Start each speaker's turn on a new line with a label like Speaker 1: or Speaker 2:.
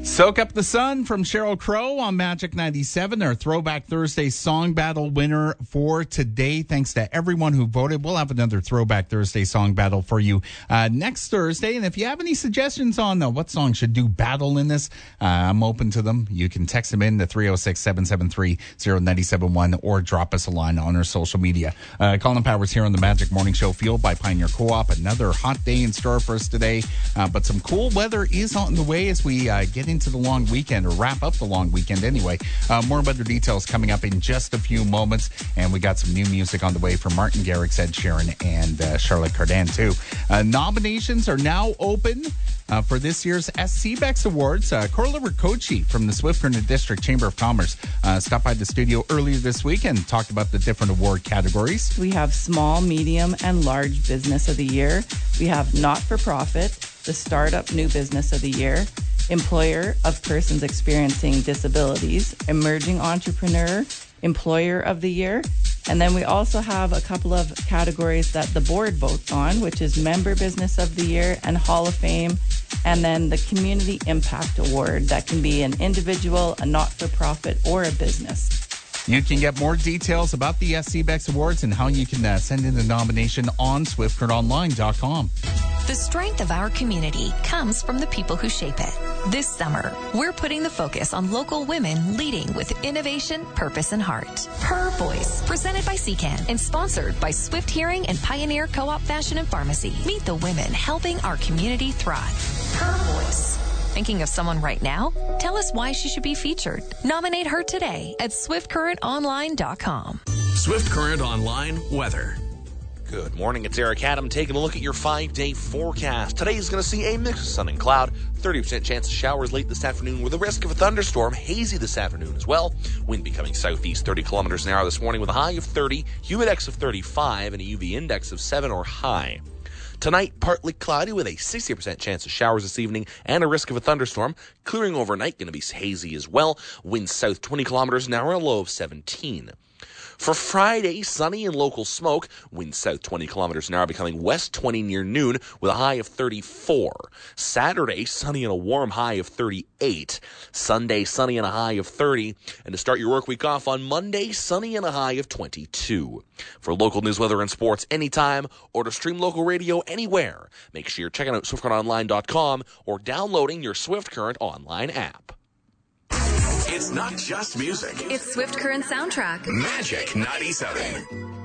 Speaker 1: Soak Up the Sun from Sheryl Crow on Magic 97, our Throwback Thursday Song Battle winner for today. Thanks to everyone who voted. We'll have another Throwback Thursday Song Battle for you next Thursday. And if you have any suggestions on what song should do battle in this, I'm open to them. You can text them in to 306-773-0971 or drop us a line on our social media. Colin Powers here on the Magic Morning Show, fueled by Pioneer Co-op. Another hot day in store for us today, but some cool weather is on the way as we get into the long weekend, or wrap up the long weekend anyway. More weather details coming up in just a few moments, and we got some new music on the way from Martin Garrix, Ed Sheeran, and Charlotte Cardin too. Nominations are now open for this year's SCBEX Awards. Corla Ricochi from the Swift Current District Chamber of Commerce stopped by the studio earlier this week and talked about the different award categories.
Speaker 2: We have Small, Medium, and Large Business of the Year. We have Not-for-Profit, the Startup New Business of the Year, Employer of Persons Experiencing Disabilities, Emerging Entrepreneur, Employer of the Year. And then we also have a couple of categories that the board votes on, which is Member Business of the Year and Hall of Fame. And then the Community Impact Award. That can be an individual, a not-for-profit, or a business.
Speaker 1: You can get more details about the SCBEX Awards and how you can send in a nomination on SwiftCurrentOnline.com.
Speaker 3: The strength of our community comes from the people who shape it. This summer, we're putting the focus on local women leading with innovation, purpose, and heart. Her Voice, presented by CCAN and sponsored by Swift Hearing and Pioneer Co-op Fashion and Pharmacy. Meet the women helping our community thrive. Her Voice. Thinking of someone right now? Tell us why she should be featured. Nominate her today at SwiftCurrentOnline.com.
Speaker 4: Swift Current Online weather.
Speaker 5: Good morning, it's Eric Adam taking a look at your 5-day forecast. Today is going to see a mix of sun and cloud, 30% chance of showers late this afternoon with a risk of a thunderstorm, hazy this afternoon as well. Wind becoming southeast 30 kilometers an hour this morning with a high of 30, humidex of 35, and a UV index of 7 or high. Tonight, partly cloudy with a 60% chance of showers this evening and a risk of a thunderstorm. Clearing overnight, going to be hazy as well. Wind south 20 kilometers an hour, a low of 17. For Friday, sunny and local smoke, wind south 20 kilometers an hour, becoming west 20 near noon with a high of 34. Saturday, sunny and a warm high of 38. Sunday, sunny and a high of 30. And to start your work week off on Monday, sunny and a high of 22. For local news, weather, and sports anytime, or to stream local radio anywhere, make sure you're checking out SwiftCurrentOnline.com or downloading your Swift Current Online app.
Speaker 4: It's not just music.
Speaker 3: It's Swift Current Soundtrack.
Speaker 4: Magic 97.